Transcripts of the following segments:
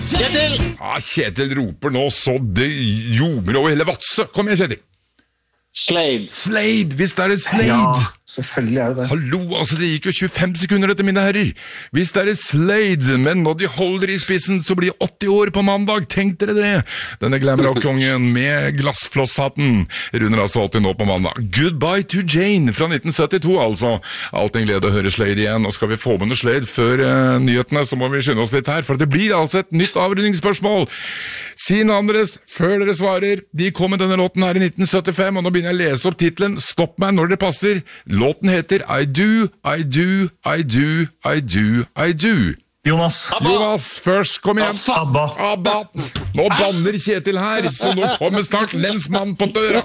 Kjetil! Ja, Kjetil roper nå så det ljomer over hele Vadsø. Kom igjen, Kjetil. Slade. Slade, visst er det Slade. Ja, selvfølgelig er det det. Hallo, altså det gikk jo 25 sekunder dette, mine herrer. Visst er det Slade, men når de holder i spissen, så blir de 80 år på mandag. Tenk dere det. Denne glamrock-kongen med glassflosshatten runder altså 80 nå på mandag. Goodbye to Jane fra 1972, altså. Alt en glede å høre Slade igjen, og skal vi få med noe Slade før nyhetene, så må vi skynde oss litt her, for det blir altså et nytt avrundingsspørsmål. Si navnet deres før dere svarer. De kom med denne låten her i 1975, og nå begynner jeg å lese opp titlen. Stopp meg når det passer. Låten heter I Do, I Do, I Do, I Do, I Do. Jonas. Jonas, først, kom igjen. Abba. Abba. Nå banner Kjetil her, så nå kommer snart lensmannen på døra.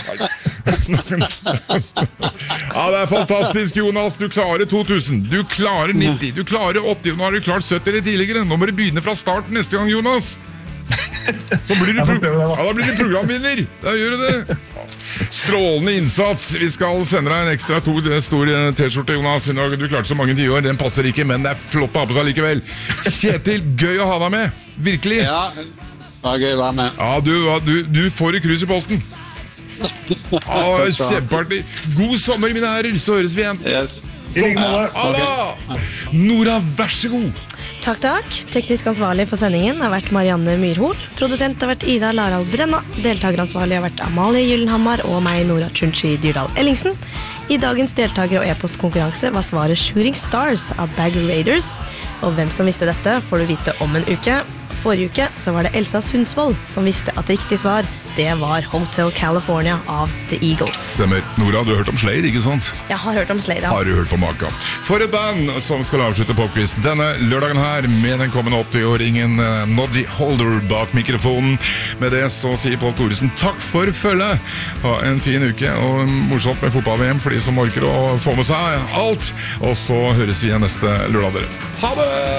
Ja, det er fantastisk, Jonas. Du klarer 2000, du klarer 90, du klarer 80, nå har du klart 70 tidligere. Nå må du begynne fra starten neste gang, Jonas. Så blir du da blir du programvinner. Da gjør du det. Strålende innsats. Vi skal sende deg en ekstra stor t-skjorte, Jonas. Du klarte så mange 10 år, den passer ikke, men det er flott å ha på seg likevel. Kjetil, gøy å ha deg med. Virkelig. Ja, det var gøy å være med. Ja, du får et krus i posten. Kjempeartig. God sommer, mine herrer, så høres vi igjen. Yes. Nora, vær så god. Takk. Teknisk ansvarlig for sendingen har vært Marianne Myrhol. Produsent har vært Ida Larald Brenna. Deltakeransvarlig har vært Amalie Gyllenhammar og meg, Nora Tjunchi Dyrdal Ellingsen. I dagens deltaker- og e-postkonkurranse var svaret Shooting Stars av Bag Raiders. Og hvem som visste dette får du vite om en uke. Forrige uke så var det Elsa Sundsvold som visste at riktig svar, det var Hotel California av The Eagles. Stemmer. Nora, du har hørt om Slade, ikke sant? Jeg har hørt om Slade, ja. Har du hørt på Maka? For et band som skal avslutte Popquiz denne lørdagen her med den kommende 80-åringen Noddy Holder bak mikrofonen. Med det så sier Pål Thoresen takk for følget. Ha en fin uke og morsomt med fotball-VM for de som orker å få med seg alt. Og så høres vi igjen neste lørdag, dere. Ha det!